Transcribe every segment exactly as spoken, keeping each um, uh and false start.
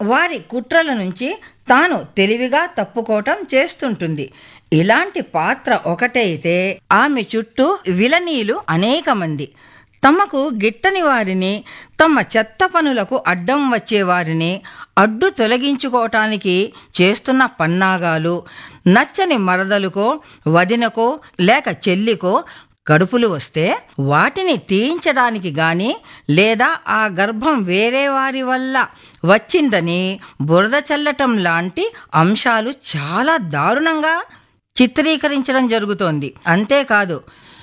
వారి కుట్రల నుంచి తాను తెలివిగా తప్పుకోవటం చేస్తుంటుంది. ఇలాంటి పాత్ర ఒకటైతే ఆమె చుట్టూ విలనీలు అనేక మంది. తమకు గిట్టని వారిని, తమ చెత్త పనులకు అడ్డం వచ్చేవారిని అడ్డు తొలగించుకోవటానికి చేస్తున్న పన్నాగాలు, నచ్చని మరదలుకో వదినకో లేక చెల్లికో కడుపులు వస్తే వాటిని తీయించడానికి గాని లేదా ఆ గర్భం వేరే వారి వల్ల వచ్చిందని బురద చల్లటం లాంటి అంశాలు చాలా దారుణంగా చిత్రీకరించడం జరుగుతోంది. అంతేకాదు,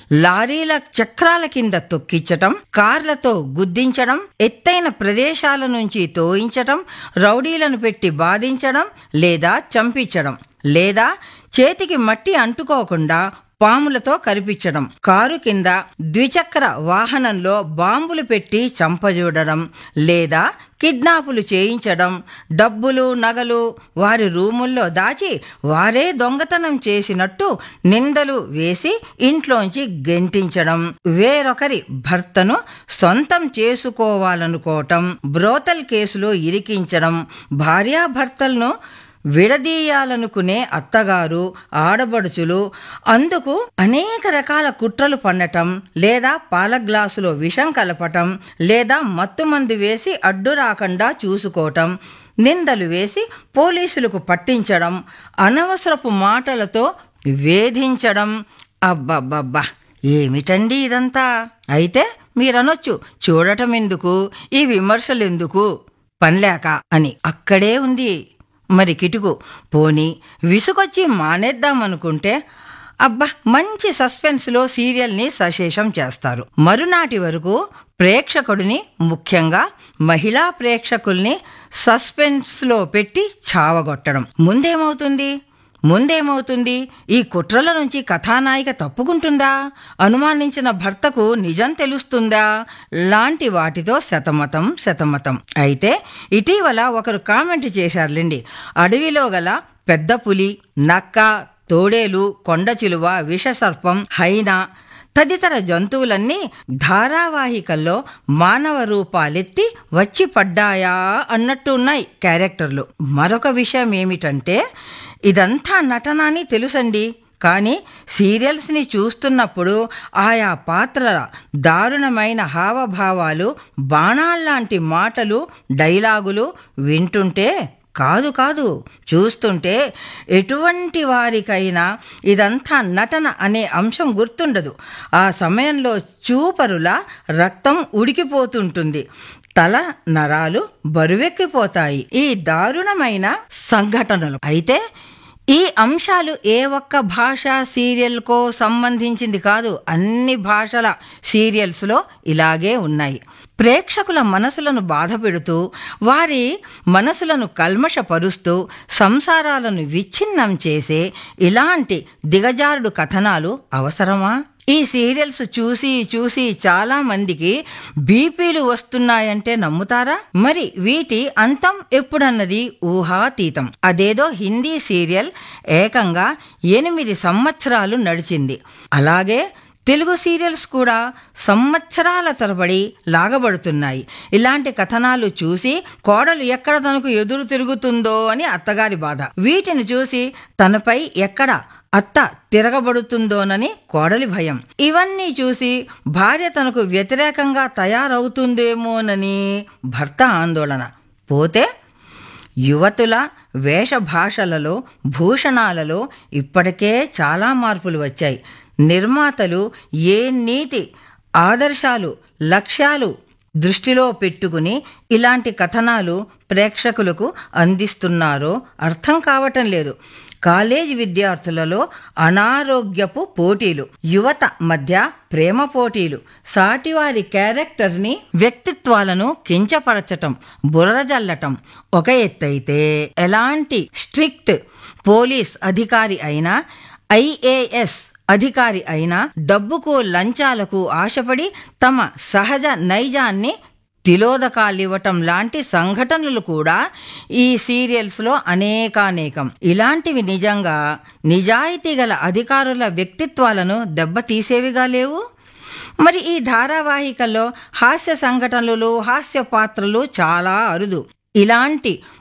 లారీల చక్రాల కింద తొక్కించటం, కార్లతో గుద్దించడం, ఎత్తైన ప్రదేశాల నుంచి తోయించటం, రౌడీలను పెట్టి బాధించడం లేదా చంపించడం, లేదా చేతికి మట్టి అంటుకోకుండా పాములతో కరిపించడం, కారు కింద ద్విచక్ర వాహనంలో బాంబులు పెట్టి చంపజూడడం లేదా కిడ్నాపులు చేయించడం, డబ్బులు నగలు వారి రూముల్లో దాచి వారే దొంగతనం చేసినట్టు నిందలు వేసి ఇంట్లోంచి గెంటించడం, వేరొకరి భర్తను సొంతం చేసుకోవాలనుకోవటం, బ్రోతల్ కేసులో ఇరికించడం, భార్యాభర్తలను విడదీయాలనుకునే అత్తగారు ఆడబడుచులు అందుకు అనేక రకాల కుట్రలు పన్నటం, లేదా పాల గ్లాసులో విషం కలపటం, లేదా మత్తుమందు వేసి అడ్డు రాకుండా చూసుకోవటం, నిందలు వేసి పోలీసులకు పట్టించడం, అనవసరపు మాటలతో వేధించడం. అబ్బబ్బబ్బా, ఏమిటండి ఇదంతా? అయితే మీరనొచ్చు, చూడటం ఎందుకు, ఈ విమర్శలు ఎందుకు, పనిలేక అని. అక్కడే ఉంది మరి కిటుకు. పోనీ విసుగొచ్చి మానేద్దామనుకుంటే అబ్బా, మంచి సస్పెన్స్లో సీరియల్ని సశేషం చేస్తారు. మరునాటి వరకు ప్రేక్షకుడిని, ముఖ్యంగా మహిళా ప్రేక్షకుల్ని సస్పెన్స్లో పెట్టి చావగొట్టడం. ముందేమవుతుంది ముందేమవుతుంది ఈ కుట్రల నుంచి కథానాయిక తప్పుకుంటుందా? అనుమానించిన భర్తకు నిజం తెలుస్తుందా? లాంటి వాటితో శతమతం శతమతం. అయితే ఇటీవల ఒకరు కామెంట్ చేశారులేండి. అడవిలో గల పెద్ద పులి, నక్క, తోడేలు, కొండచిలువ, విషసర్పం, హైనా తదితర జంతువులన్నీ ధారావాహికల్లో మానవ రూపాలెత్తి వచ్చి పడ్డాయా అన్నట్టు ఉన్నాయి క్యారెక్టర్లు. మరొక విషయం ఏమిటంటే, ఇదంతా నటన అని తెలుసండి, కానీ సీరియల్స్ని చూస్తున్నప్పుడు ఆయా పాత్రల దారుణమైన హావభావాలు, బాణాల్లాంటి మాటలు, డైలాగులు వింటుంటే కాదు కాదు చూస్తుంటే ఎటువంటి వారికైనా ఇదంతా నటన అనే అంశం గుర్తుండదు. ఆ సమయంలో చూపరుల రక్తం ఉడికిపోతుంటుంది, తల నరాలు బరువెక్కిపోతాయి ఈ దారుణమైన సంఘటనలు. అయితే ఈ అంశాలు ఏ ఒక్క భాషా సీరియల్కో సంబంధించింది కాదు, అన్ని భాషల సీరియల్స్లో ఇలాగే ఉన్నాయి. ప్రేక్షకుల మనసులను బాధపెడుతూ, వారి మనసులను కల్మషపరుస్తూ, సంసారాలను విచ్ఛిన్నం చేసే ఇలాంటి దిగజారుడు కథనాలు అవసరమా? ఈ సీరియల్స్ చూసి చూసి చాలా మందికి బీపీలు వస్తున్నాయంటే నమ్ముతారా? మరి వీటి అంతం ఎప్పుడన్నది ఊహాతీతం. అదేదో హిందీ సీరియల్ ఏకంగా ఎనిమిది సంవత్సరాలు నడిచింది. అలాగే తెలుగు సీరియల్స్ కూడా సంవత్సరాల తరబడి లాగబడుతున్నాయి. ఇలాంటి కథనాలు చూసి కోడలు ఎక్కడ తనకు ఎదురు తిరుగుతుందో అని అత్తగారి బాధ. వీటిని చూసి తనపై ఎక్కడ అత్త తిరగబడుతుందోనని కోడలి భయం. ఇవన్నీ చూసి భార్య తనకు వ్యతిరేకంగా తయారవుతుందేమోనని భర్త ఆందోళన. పోతే యువతుల వేషభాషలలో, భూషణాలలో ఇప్పటికే చాలా మార్పులు వచ్చాయి. నిర్మాతలు ఏ నీతి, ఆదర్శాలు, లక్ష్యాలు దృష్టిలో పెట్టుకుని ఇలాంటి కథనాలు ప్రేక్షకులకు అందిస్తున్నారో అర్థం కావటం లేదు. కాలేజీ విద్యార్థులలో అనారోగ్యపు పోటీలు, యువత మధ్య ప్రేమ పోటీలు, సాటివారి క్యారెక్టర్ని, వ్యక్తిత్వాలను కించపరచటం, బురద జల్లటం ఒక ఎత్తైతే, ఎలాంటి స్ట్రిక్ట్ పోలీస్ అధికారి అయినా, ఐఏఎస్ అధికారి అయినా డబ్బుకు, లంచాలకు ఆశపడి తమ సహజ నైజాన్ని తిలోదకాలివ్వటం లాంటి సంఘటనలు కూడా ఈ సీరియల్స్లో అనేకానేకం. ఇలాంటివి నిజంగా నిజాయితీ గల అధికారుల వ్యక్తిత్వాలను దెబ్బతీసేవిగా లేవు. మరి ఈ ధారావాహికల్లో హాస్య సంఘటనలు, హాస్య పాత్రలు చాలా అరుదు. ఇలాంటి